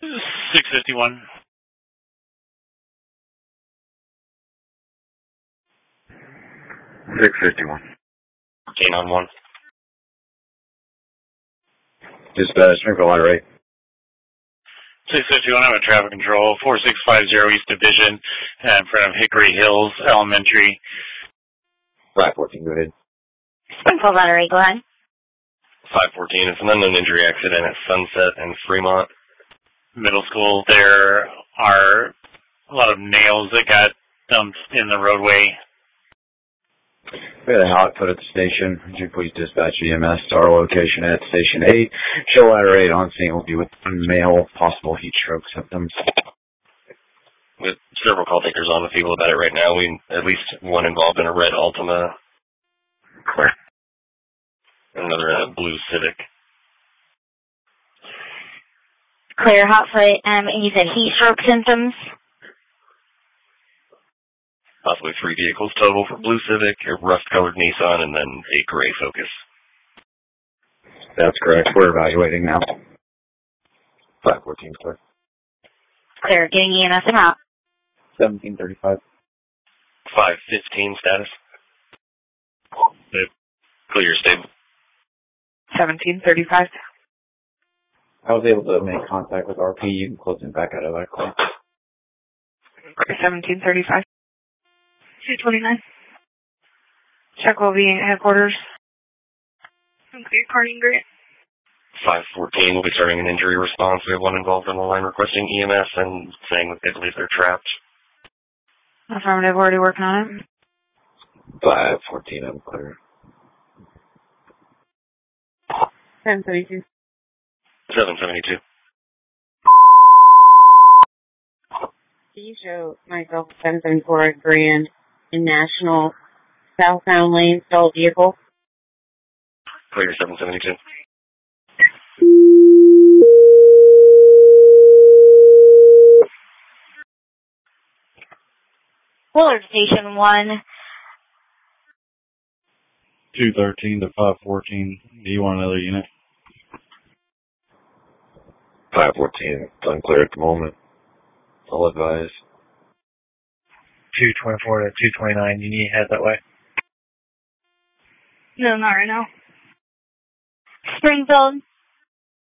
651. 651. Gain on 1. Dispatch, Springfield Line Rate. 651, I'm at traffic control, 4650 East Division, in front of Hickory Hills Elementary. 514, go ahead. Springfield Line Rate, go ahead. 514, it's an unknown injury accident at Sunset and Fremont. Middle school, there are a lot of nails that got dumped in the roadway. We had a hot foot at the station. Would you please dispatch EMS to our location at Station 8? Show ladder 8 on scene will be with male, possible heat stroke symptoms. With several call takers on the field about it right now. We at least one involved in a red Altima. Clear. Another in a blue Civic. Clear, hot foot, and you said heat stroke symptoms? Possibly 3 vehicles total for blue Civic, a rust-colored Nissan, and then a gray Focus. That's correct. We're evaluating now. 514, clear. Clear, getting EMS them out. 1735. 515 status. Clear, stable. 1735. I was able to make contact with RP. You can close him back out of that call. 1735. 229. Check will be in headquarters. Okay, Carney Grant. 514 will be starting an injury response. We have one involved on the line requesting EMS and saying that they believe they're trapped. Affirmative, already working on it. 514, I'm clear. 772. 772. Can you show myself 774 Grand in National southbound lane stalled vehicle? Clear, 772. Willard Station 1. 213 to 514. Do you want another unit? 514, it's unclear at the moment. I'll advise. 224 to 229. You need to head that way? No, not right now. Springfield,